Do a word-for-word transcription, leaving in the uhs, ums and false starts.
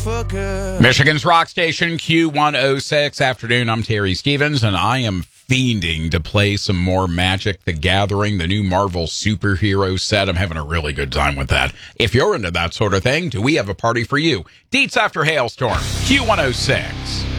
for good. Michigan's rock station, Q one oh six. Afternoon, I'm Terry Stevens, and I am fiending to play some more Magic the Gathering, the new Marvel superhero set. I'm having a really good time with that. If you're into that sort of thing, do we have a party for you? Deets after Hailstorm, Q one oh six.